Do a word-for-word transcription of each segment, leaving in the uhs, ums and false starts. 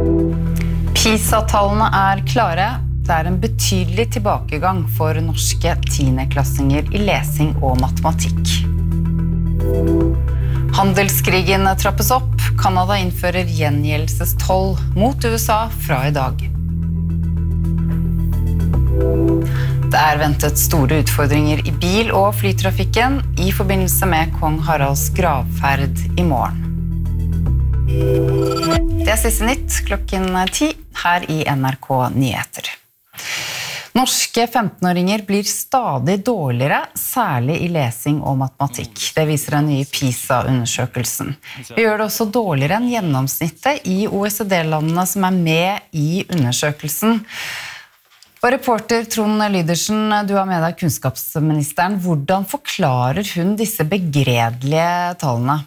PISA-tallene er klare. Det er en betydelig tilbakegang for norske tiendeklassinger i lesing og matematikk. Handelskrigen trappes opp. Kanada innfører gjengjeldelsestoll mot U S A fra i dag. Det er ventet store utfordringer i bil- og flytrafikken i forbindelse med Kong Haralds gravferd i morgen. Det er siste nytt klokken ti her i N R K Nyheter. Norske femtenåringer blir stadig dårligere, særlig i lesing og matematikk. Det viser den nye PISA-undersøkelsen. Vi gjør det også dårligere enn gjennomsnittet i O E C D-landene som er med i undersøkelsen. Og reporter Trond Lydersen, du har med deg kunnskapsministeren. Hvordan forklarer hun disse begredelige tallene?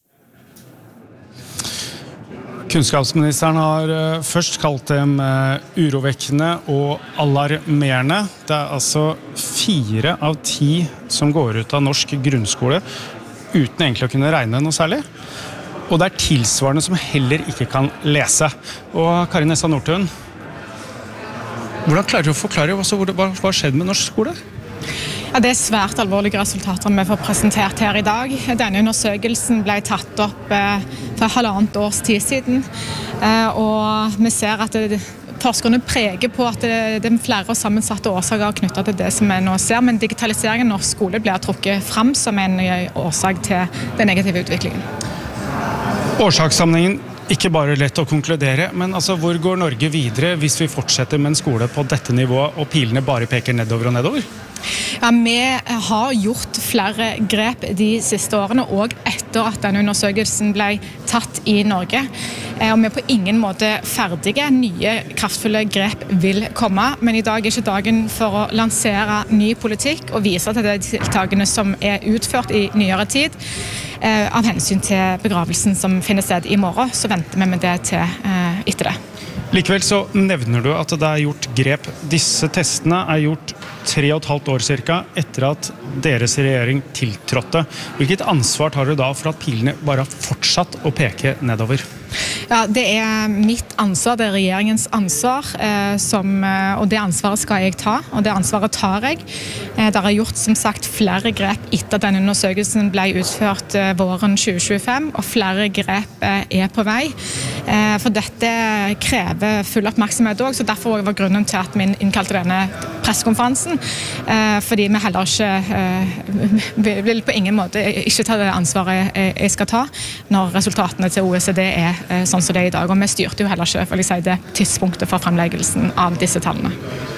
Kunnskapsministeren har først kalt dem urovekkende og alarmerende. Det er altså fire av ti som går ut av norsk grunnskole uten egentlig å kunne regne noe særlig. Og det er tilsvarende som heller ikke kan lese. Og Kari Nessa Nordtun, hvordan klarer du å forklare hva har skjedd med norsk skole? Ja, det er svært alvorlige resultater vi får presentert her i dag. Denne undersøkelsen ble tatt opp eh, for halvannet års tid siden, eh, og vi ser at det, forskerne preger på at det, det er flere sammensatte årsaker knyttet til det som vi nå ser, men digitaliseringen av norsk skole blir trukket frem som en årsak til den negative utviklingen. Årsakssammenhengen ikke bare lett å konkludere, men altså, hvor går Norge videre hvis vi fortsetter med en skole på dette nivået og pilene bare peker nedover og nedover? Ja, vi har gjort flere grep de siste årene, og etter at denne undersøkelsen ble tatt i Norge. Og vi er på ingen måte ferdige. Nye, kraftfulle grep vil komme, men i dag er ikke dagen for å lansere ny politikk og vise til de tiltakene som er utført i nyere tid. Av hensyn til begravelsen som finner sted i morgen, så venter vi med det til etter det. Likevel så nevner du at det er gjort grep. Disse testene er gjort tre og et halvt år cirka etter at deres regjering tiltrådte. Hvilket ansvar tar du da for at pilene bare har fortsatt å peke nedover? Ja, det er mitt ansvar, det er regjeringens ansvar, eh, som, og det ansvaret skal jeg ta, og det ansvaret tar jeg. Eh, det har gjort som sagt flere grep etter at denne undersøkelsen ble utført eh, våren tjue tjuefem, og flere grep eh, er på vei. Eh, for dette krever full oppmerksomhet også, så derfor var grunnen til at vi innkalte denne pressekonferansen, eh, fordi vi heller ikke eh, vil på ingen måte ikke ta det ansvaret jeg skal ta når resultatene til O E C D er sånn som det er i dag, og vi styrte jo heller ikke for å si det tidspunktet for fremleggelsen av disse tallene.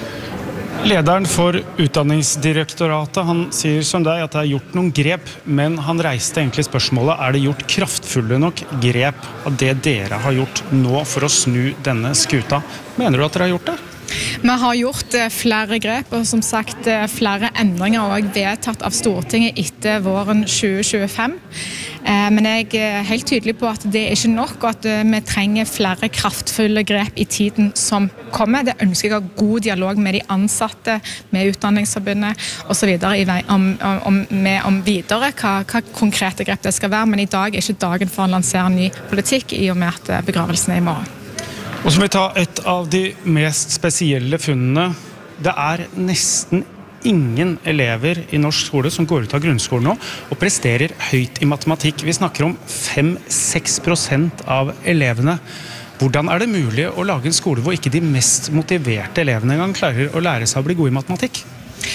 Lederen for Utdanningsdirektoratet, han sier som deg at det er gjort noen grep, men han reiste egentlig spørsmålet, er det gjort kraftfulle nok grep av det dere har gjort nå for å snu denne skuta? Mener du at dere har gjort det? Vi har gjort flere grep, og som sagt flere endringer og vedtatt av Stortinget etter våren tjue tjuefem. Men jeg er helt tydelig på at det er ikke nok, og at vi trenger flere kraftfulle grep i tiden som kommer. Det ønsker jeg å ha god dialog med de ansatte, med Utdanningsforbundet og så videre om, om, med, om videre hva, hva konkrete grep det skal være, men i dag er ikke dagen for å lansere ny politikk i og med at begravelsen er i morgen. Og så må vi ta et av de mest spesielle funnene. Det er nesten ingen elever i norsk skole som går ut av grunnskolen nå og presterer høyt i matematikk. Vi snakker om fem til seks prosent av elevene. Hvordan er det mulig å lage en skole hvor ikke de mest motiverte elevene engang klarer å lære seg å bli gode i matematikk?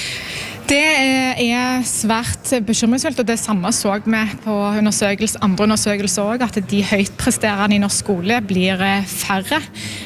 Det er svært bekymringsfullt, og det samme så vi på undersøkelse, andre undersøkelser også, at de høytpresterende i norsk skole blir færre.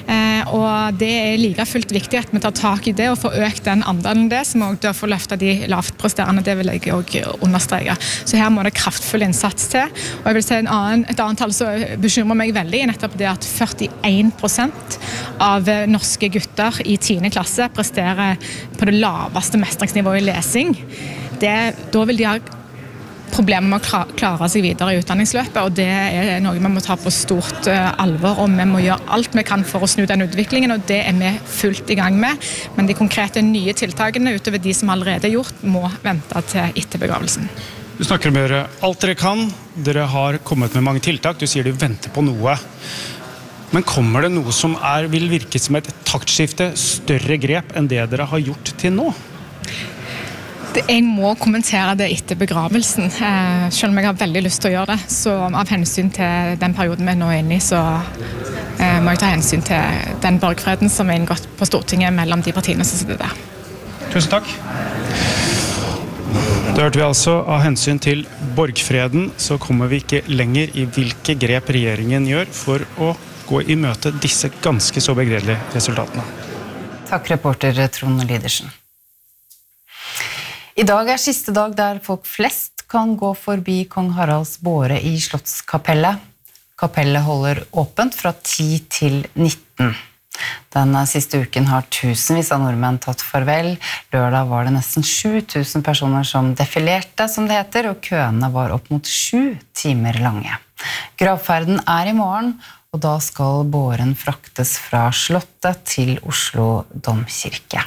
Og det er like fullt viktig at vi tar tak i det og får økt den andelen det, som også får løftet de lavtpresterende, det vil jeg også understreke. Så her må det kraftfull innsats til. Og jeg vil si en annen, et annet tall som bekymrer meg veldig, er nettopp det at førtien prosent av norske gutter i tiende klasse presterer på det laveste mestringsnivået i lesing. Det, da vil de ha problemer med å klare seg videre i utdanningsløpet, og det er noe vi må ta på stort alvor, og vi må gjøre alt vi kan for å snu den utviklingen, og det er vi fullt i gang med. Men de konkrete nye tiltakene utover de som allerede er gjort, må vente til etter begravelsen. Du snakker om å gjøre alt dere kan. Dere har kommet med mange tiltak. Du sier du venter på noe. Men kommer det noe som er, vil virke som et taktskifte, større grep enn det dere har gjort til nå? Jeg må kommentere det etter begravelsen, eh, selv om jeg har veldig lyst til å gjøre det. Så av hensyn til den perioden vi nå er inne i, så eh, må jeg ta hensyn til den borgfreden som er inngått på Stortinget mellom de partiene som sitter der. Tusen takk. Da hørte vi altså av hensyn til borgfreden, så kommer vi ikke lenger i hvilke grep regjeringen gjør for å gå i møte disse ganske så begredelige resultatene. Takk, reporter Trond Lydersen. I dag er siste dag der folk flest kan gå forbi Kong Haralds båre i Slottskapellet. Kapellet holder åpent fra ti til nitten. Den siste uken har tusenvis av nordmenn tatt farvel. Lørdag var det nesten sju tusen personer som defilerte, som det heter, og køene var opp mot sju timer lange. Gravferden er i morgen, og da skal båren fraktes fra Slottet til Oslo Domkirke.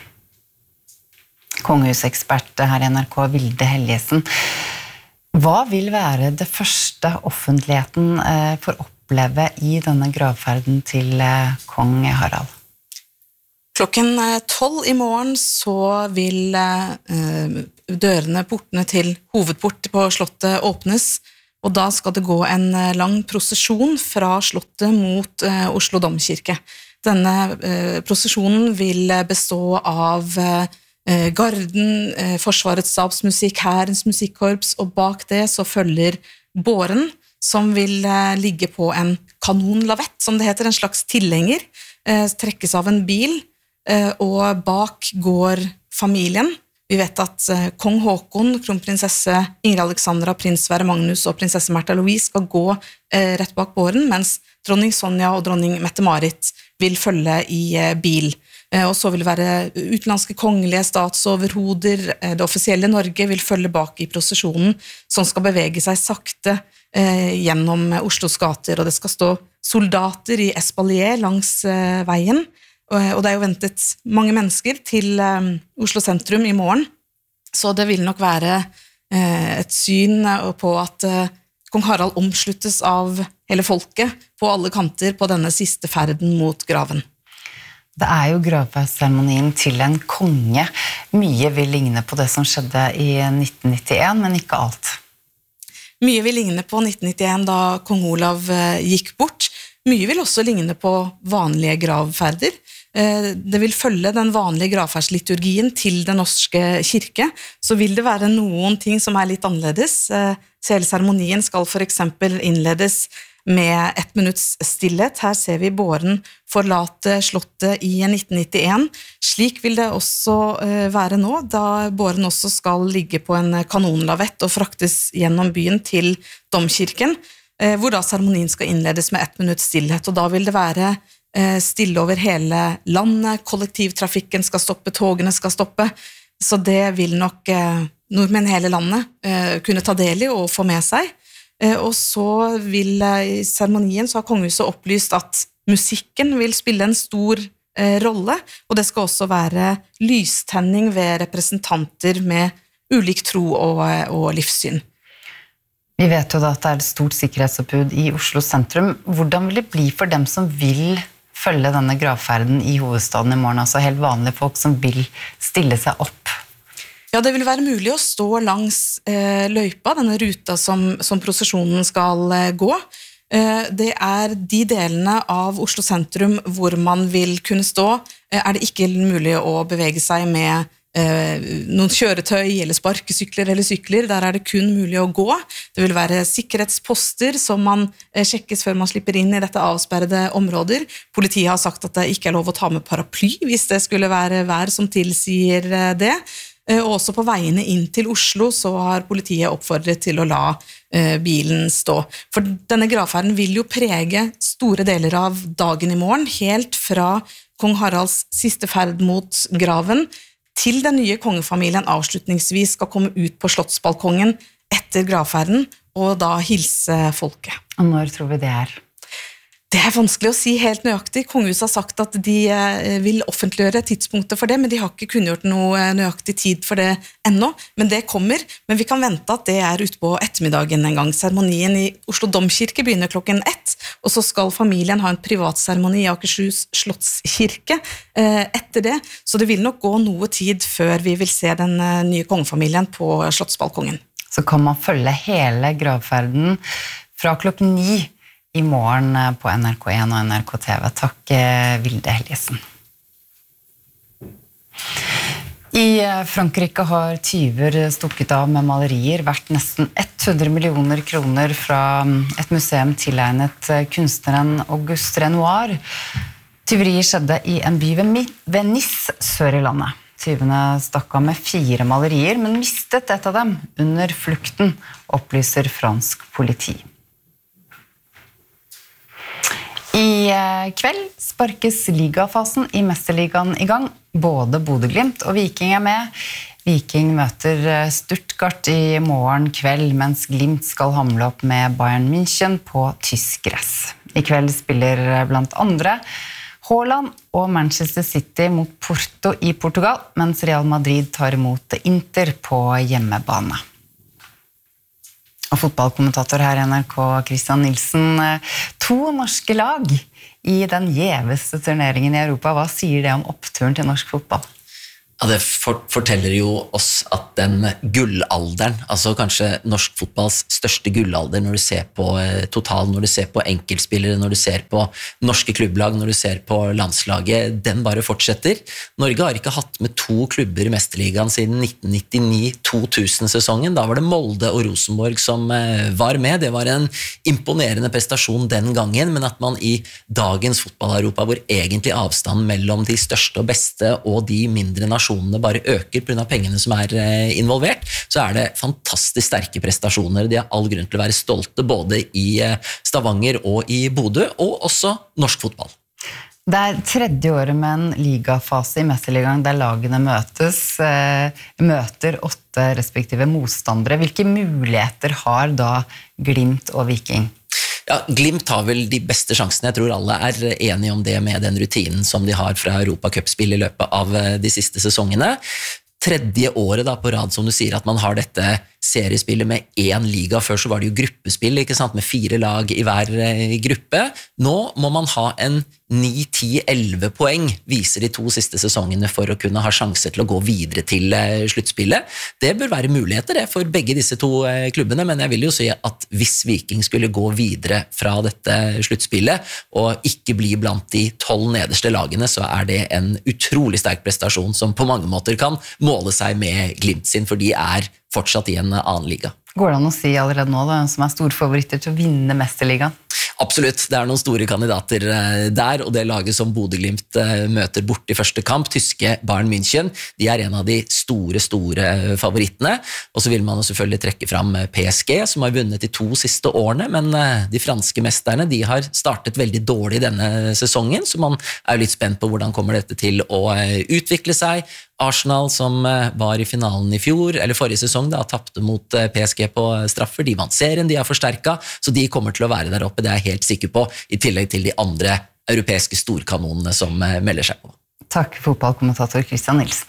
Kongehusekspert her i N R K, Vilde Helgesen. Hva vil være det første offentligheten får oppleve i denne gravferden til kong Harald? Klokken tolv i morgen så vil dørene, portene til hovedport på Slottet åpnes, og da skal det gå en lang prosesjon fra Slottet mot Oslo Domkirke. Denne prosesjonen vil bestå av Garden, Forsvarets stabsmusikk, Hærens musikkorps, og bak det så følger båren, som vil ligge på en kanonlavett, som det heter, en slags tilhenger, trekkes av en bil, og bak går familien. Vi vet at kong Håkon, kronprinsesse Ingrid Alexandra, prins Sverre Magnus og prinsesse Märtha Louise skal gå rett bak båren, mens dronning Sonja og dronning Mette-Marit vil følge i bil. Og så vil det være utenlandske kongelige statsoverhoder, det offisielle Norge vil følge bak i prosesjonen, som skal bevege seg sakte eh, gjennom Oslos gater, og det skal stå soldater i espalier langs eh, veien, og, og det er jo ventet mange mennesker til eh, Oslo sentrum i morgen, så det vil nok være eh, et syn på at eh, kong Harald omsluttes av hele folket på alle kanter på denne siste ferden mot graven. Det er jo gravferdsseremonien til en konge. Mye vil ligne på det som skjedde i nitten nittien, men ikke alt. Mye vil ligne på nitten nittien da kong Olav gikk bort. Mye vil også ligne på vanlige gravferder. Det vil følge den vanlige gravferdsliturgien til den norske kirke. Så vil det være noen ting som er litt annerledes. Hele seremonien skal for eksempel innledes med ett minutts stillhet. Her ser vi båren forlate Slottet i nitten nittien. Slik vil det også være nå, da båren også skal ligge på en kanonlavett og fraktes gjennom byen til Domkirken, hvor da seremonien skal innledes med ett minutts stillhet, og da vil det være stille over hele landet, kollektivtrafikken skal stoppe, togene skal stoppe, så det vil nok nordmenn hele landet kunne ta del i og få med seg. Og så vil i seremonien så har kongehuset opplyst at musikken vil spille en stor eh, rolle, og det skal også være lystenning ved representanter med ulik tro og, og livssyn. Vi vet jo da at det er et stort sikkerhetsoppbud i Oslo sentrum. Hvordan vil det bli for dem som vil følge denne gravferden i hovedstaden i morgen, altså helt vanlige folk som vil stille seg opp? Ja, det vil være mulig å stå langs eh, løypa, denne ruta som, som prosesjonen skal eh, gå. Eh, det er de delene av Oslo sentrum hvor man vil kunne stå, eh, er det ikke mulig å bevege seg med eh, noen kjøretøy eller sparkesykler eller sykler. Der er det kun mulig å gå. Det vil være sikkerhetsposter som man eh, sjekkes før man slipper inn i dette avsperrede områder. Politiet har sagt at det ikke er lov å ta med paraply hvis det skulle være vær som tilsier eh, det. Og også på veiene inn til Oslo så har politiet oppfordret til å la eh, bilen stå. For denne gravferden vil jo prege store deler av dagen i morgen, helt fra kong Haralds siste ferd mot graven, til den nye kongefamilien avslutningsvis skal komme ut på slottsbalkongen etter gravferden, og da hilse folket. Og når tror vi det er? Det er vanskelig å si helt nøyaktig. Kongehuset har sagt at de vil offentliggjøre tidspunktet for det, men de har ikke kunngjort noe nøyaktig tid for det ennå. Men det kommer, men vi kan vente at det er ute på ettermiddagen en gang. Seremonien i Oslo Domkirke begynner klokken ett, og så skal familien ha en privatseremoni i Akershus Slottskirke etter det. Så det vil nok gå noe tid før vi vil se den nye kongefamilien på Slottsbalkongen. Så kan man følge hele gravferden fra klokken ni i morgen på N R K en og N R K T V. Takk, Vilde Helgesen. I Frankrike har tyver stukket av med malerier verdt nesten hundre millioner kroner fra et museum tilegnet kunstneren Auguste Renoir. Tyveriet skjedde i en by ved Nice, sør i landet. Tyvene stakk av med fire malerier, men mistet et av dem under flukten, opplyser fransk politi. I kveld sparkes ligafasen i Mesterligaen i gang. Både Bodø/Glimt og Viking er med. Viking møter Stuttgart i morgen kveld, mens Glimt skal hamle opp med Bayern München på tysk gress. I kveld spiller blant andre Haaland og Manchester City mot Porto i Portugal, mens Real Madrid tar imot Inter på hjemmebane. Og fotballkommentator her i N R K, Christian Nilsen. To norske lag i den gjeveste turneringen i Europa. Hva sier det om oppturen til norsk fotball? Ja, det forteller jo oss at den gullalderen, altså kanskje norsk fotballs største gullalder når du ser på total, når du ser på enkeltspillere, når du ser på norske klubblag, når du ser på landslaget, den bare fortsetter. Norge har ikke hatt med to klubber i Mesterligaen siden nitten nittini to tusen-sesongen. Da var det Molde og Rosenborg som var med. Det var en imponerende prestasjon den gangen, men at man i dagens fotball-Europa, hvor egentlig avstanden mellom de største og beste og de mindre nasjonene bare øker på grunn av pengene som er involvert, så er det fantastisk sterke prestasjoner. De har all grunn til å være stolte både i Stavanger og i Bodø, og også norsk fotball. Det er tredje året med en ligafase i Mesterligaen der lagene møtes, møter åtte respektive motstandere. Hvilke muligheter har da Glimt og Viking? Ja, Glimt har vel de beste sjansene. Jeg tror alle er enige om det med den rutinen som de har fra Europa-cupspill i løpet av de siste sesongene. Tredje året da på rad, som du sier, at man har dette seriespillet med én liga. Før så var det jo gruppespill, ikke sant, med fire lag i hver gruppe. Nå må man ha en ni ti elleve poeng, viser de to siste sesongene, for å kunne ha sjanse til å gå videre til sluttspillet. Det bør være muligheter det for begge disse to klubbene, men jeg vil jo si at hvis Viking skulle gå videre fra dette sluttspillet, og ikke bli blant de tolv nederste lagene, så er det en utrolig sterk prestasjon som på mange måter kan måle seg med Glimt sin, for de er fortsatt i en annen liga. Går det an å si allerede nå da, som er storfavoritter til å vinne Mesterligaen? Absolutt, det er noen store kandidater der, og det laget som Bodø/Glimt møter bort i første kamp, tyske Bayern München, de er en av de store, store favorittene, og så vil man selvfølgelig trekke fram P S G, som har vunnet de to siste årene, men de franske mesterne, de har startet veldig dårlig denne sesongen, så man er litt spent på hvordan kommer dette til å utvikle seg. Arsenal, som var i finalen i fjor, eller forrige sesong, da tappte mot P S G på straffer. De vant serien, de har forsterket, så de kommer til å være der oppe, det er jeg helt sikker på, i tillegg til de andre europeiske storkanonene som melder seg på. Takk, fotballkommentator Christian Nilsen.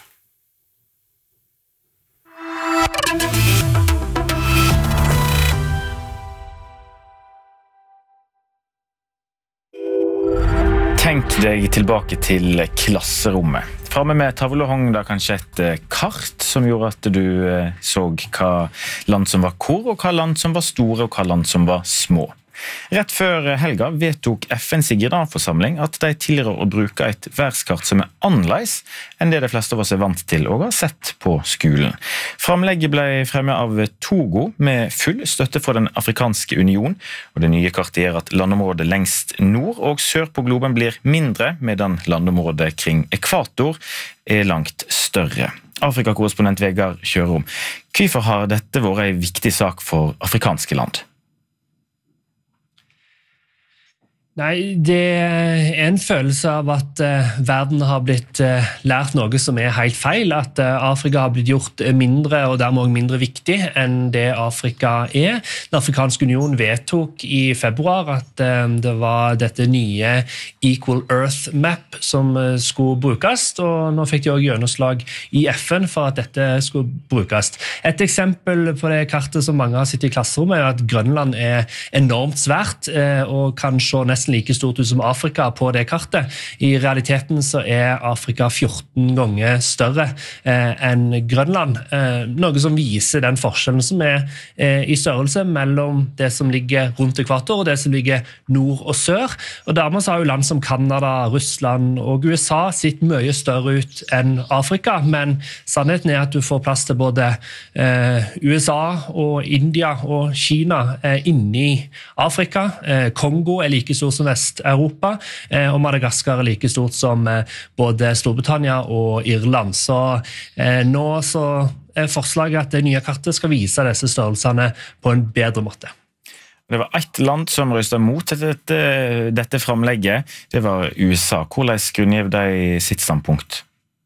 Tenk deg tilbake til klasserommet. Framme med tavle hong da kanskje et kart som gjorde at du så hva land som var hvor, og hva land som var store, og hva land som var små. Rett før helga vedtok F N's generalforsamling at de tilrår å bruke et værskart som er annerledes enn det de fleste av oss er vant til og har sett på skolen. Framlegget ble fremmet av Togo med full støtte fra den afrikanske union, og det nye kartet gjør at landområdet lengst nord og sør på globen blir mindre, medan landområdet kring ekvator er langt større. Afrikakorrespondent Vegard Kjørom, hvorfor har dette vært en viktig sak for afrikanske land? Nei, det er en følelse av at uh, verden har blitt uh, lært noe som er helt feil, at uh, Afrika har blitt gjort mindre og dermed også mindre viktig enn det Afrika er. Den afrikanske union vedtok i februar at uh, det var dette nye Equal Earth Map som uh, skulle brukes, og nå fikk de også gjennomslag i F N for at dette skulle brukes. Et eksempel på det kartet som mange har sittet i klasserommet er at Grønland er enormt svært uh, og kan se nesten like stort ut som Afrika på det kartet. I realiteten så er Afrika fjorten ganger større eh, enn Grønland, eh, noe som viser den forskjellen som er eh, i størrelse mellom det som ligger rundt ekvator og det som ligger nord og sør. Og dermed så har jo land som Kanada, Russland og U S A sitt mye større ut enn Afrika, men sannheten er at du får plass til både eh, U S A og India og Kina eh, inni Afrika. Eh, Kongo er like stor som Vest-Europa, eh, og Madagaskar er like stort som eh, både Storbritannia og Irland. Så eh, nå så er forslaget at det nye kartet skal vise disse størrelsene på en bedre måte. Det var ett land som røstet mot dette, dette framlegget. Det var U S A. Hvordan grunngjev de sitt standpunkt?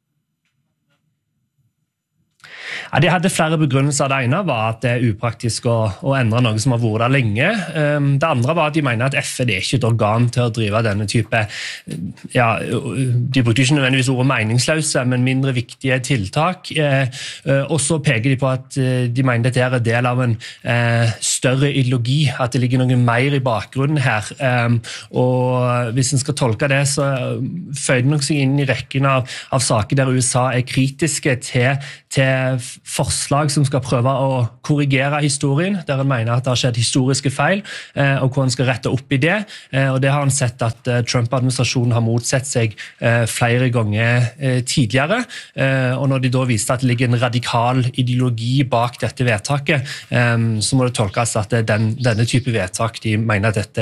Ja, de hadde flere begrunnelser. Det ene var at det er upraktisk å, å endre noe som har vært der lenge. Det andre var at de mener at F N er ikke et organ til å drive denne type, ja, de brukte ikke nødvendigvis ordet meningsløse, men mindre viktige tiltak. Og så peker de på at de mener dette er en del av en større ideologi, at det ligger noe mer i bakgrunnen her. Og hvis en skal tolke det, så føyer det nok seg inn i rekken av, av saker der U S A er kritiske til, til forslag som skal prøve å korrigere historien, der han mener at det har skjedd historiske feil, og hvor han skal rette opp i det. Og det har han sett at Trump-administrasjonen har motsett seg flere ganger tidligere. Og når de da viste at det ligger en radikal ideologi bak dette vedtaket, så må det tolkes at det er den, denne type vedtak de mener at dette